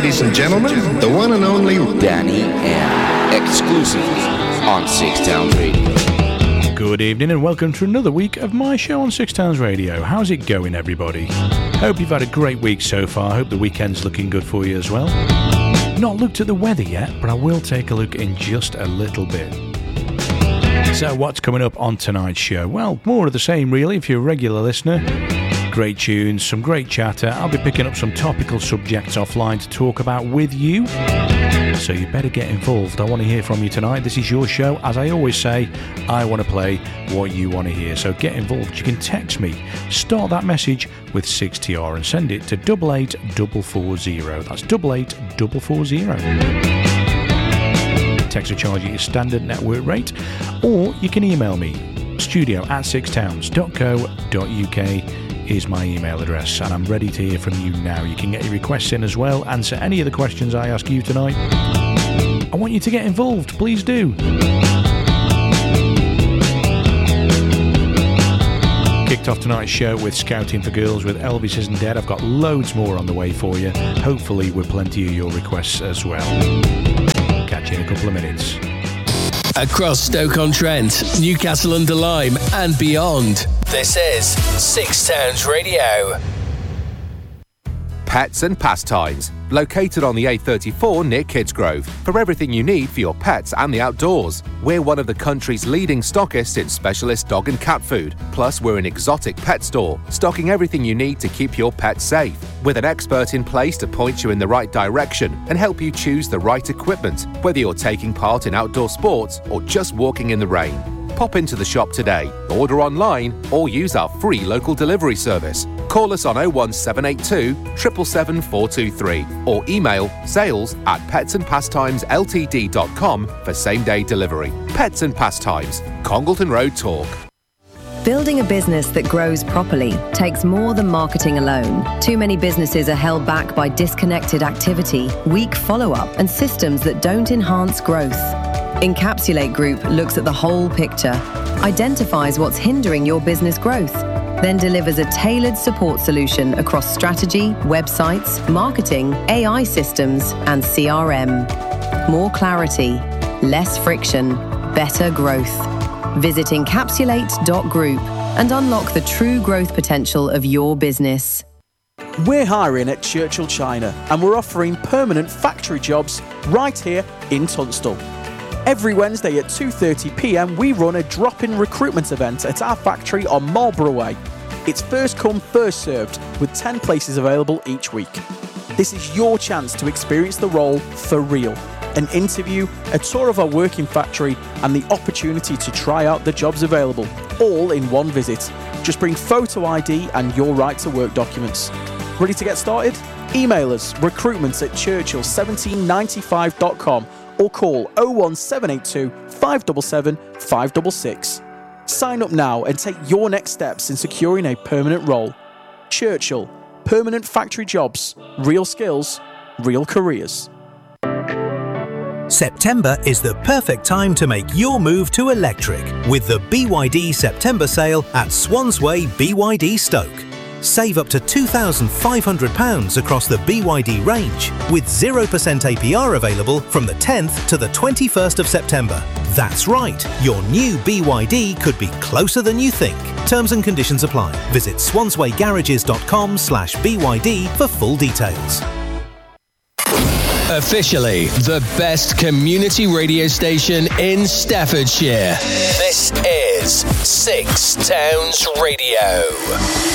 ladies and gentlemen, the one and only Danny M. Exclusively on Six Towns Radio. Good evening and welcome to another week of my show on Six Towns Radio. How's it going, everybody? Hope you've had a great week so far. Hope the weekend's looking good for you as well. Not looked at the weather yet, but I will take a look in just a little bit. So what's coming up on tonight's show? Well, more of the same really if you're a regular listener. Great tunes, some great chatter. I'll be picking up some topical subjects offline to talk about with you. So you better get involved. I want to hear from you tonight. This is your show. As I always say, I want to play what you want to hear. So get involved. You can text me. Start that message with 6TR and send it to 88440. That's 88440. Text or charge at your standard network rate. Or you can email me. studio@sixtowns.co.uk is my email address, and I'm ready to hear from you now. You can get your requests in as well, answer any of the questions I ask you tonight. I want you to get involved, please do. Kicked off tonight's show with Scouting for Girls with Elvis Isn't Dead. I've got loads more on the way for you, hopefully with plenty of your requests as well. Catch you in a couple of minutes. Across Stoke-on-Trent, Newcastle-under-Lyme and beyond, this is Six Towns Radio. Pets and Pastimes, located on the A34 near Kidsgrove, for everything you need for your pets and the outdoors. We're one of the country's leading stockists in specialist dog and cat food. Plus, we're an exotic pet store, stocking everything you need to keep your pets safe, with an expert in place to point you in the right direction and help you choose the right equipment, whether you're taking part in outdoor sports or just walking in the rain. Pop into the shop today, order online, or use our free local delivery service. Call us on 01782 777 423 or email sales@petsandpastimesLTD.com for same-day delivery. Pets and Pastimes, Congleton Road Talk. Building a business that grows properly takes more than marketing alone. Too many businesses are held back by disconnected activity, weak follow-up, and systems that don't enhance growth. Encapsulate Group looks at the whole picture, identifies what's hindering your business growth, then delivers a tailored support solution across strategy, websites, marketing, AI systems, and CRM. More clarity, less friction, better growth. Visit encapsulate.group and unlock the true growth potential of your business. We're hiring at Churchill China and we're offering permanent factory jobs right here in Tunstall. Every Wednesday at 2:30pm we run a drop-in recruitment event at our factory on Marlborough Way. It's first come, first served, with 10 places available each week. This is your chance to experience the role for real. An interview, a tour of our working factory, and the opportunity to try out the jobs available, all in one visit. Just bring photo ID and your right to work documents. Ready to get started? Email us recruitments@churchill1795.com or call 01782 577 566. Sign up now and take your next steps in securing a permanent role. Churchill, permanent factory jobs, real skills, real careers. September is the perfect time to make your move to electric with the BYD September sale at Swansway BYD Stoke. Save up to £2,500 across the BYD range with 0% APR available from the 10th to the 21st of September. That's right, your new BYD could be closer than you think. Terms and conditions apply. Visit swanswaygarages.com/BYD for full details. Officially the best community radio station in Staffordshire. This is Six Towns Radio.